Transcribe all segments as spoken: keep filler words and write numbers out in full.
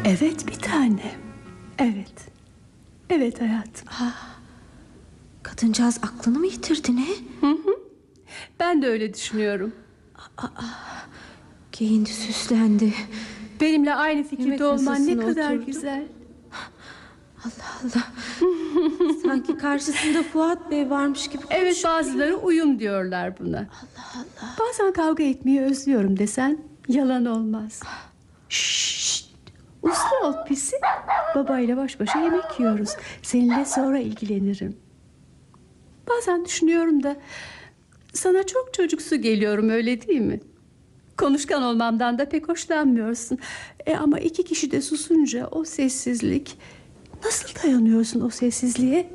Evet bir tane. Evet. Evet hayatım. Ah, kadıncağız aklını mı yitirdi ne? Hı hı. Ben de öyle düşünüyorum. Aa, giyindi, süslendi. Benimle aynı fikirde Yemek olman ne masasına kadar oturdu. güzel. Allah Allah. Sanki karşısında Fuat Bey varmış gibi konuşuyor. Evet, bazıları uyum diyorlar buna. Allah Allah. Bazen kavga etmeyi özlüyorum desen yalan olmaz. Şşşt. Uslu ol pisi. Babayla baş başa yemek yiyoruz. Seninle sonra ilgilenirim. Bazen düşünüyorum da sana çok çocuksu geliyorum, öyle değil mi? Konuşkan olmamdan da pek hoşlanmıyorsun. E ama iki kişi de susunca o sessizlik... Nasıl dayanıyorsun o sessizliğe?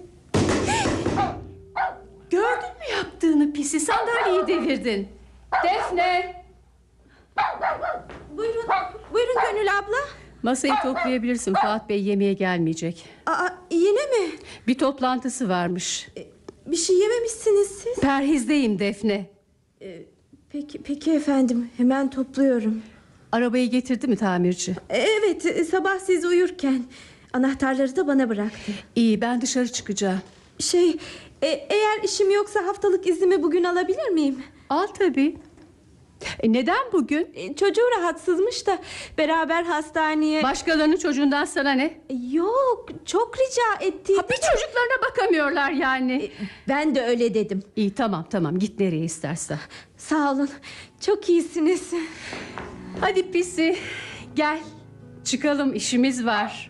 Gördün mü yaptığını pisi? Sandalyeyi devirdin. Defne! Buyurun, buyurun Gönül abla. Masayı toplayabilirsin, Fuat Bey yemeğe gelmeyecek. Aa, yine mi? Bir toplantısı varmış. E, bir şey yememişsiniz siz. Perhizdeyim Defne. E, peki, peki efendim, hemen topluyorum. Arabayı getirdi mi tamirci? E, evet, e, sabah siz uyurken. Anahtarları da bana bıraktı. İyi, ben dışarı çıkacağım. Şey, e, eğer işim yoksa haftalık iznimi bugün alabilir miyim? Al tabii. E neden bugün? E, çocuğu rahatsızmış da beraber hastaneye... Başkalarının çocuğundan sana ne? E, yok, çok rica etti. Ha, bir çocuklarına bakamıyorlar yani. E, ben de öyle dedim. İyi, tamam tamam, git nereye istersen. Sağ olun, çok iyisiniz. Hadi pisi, gel. Çıkalım, işimiz var.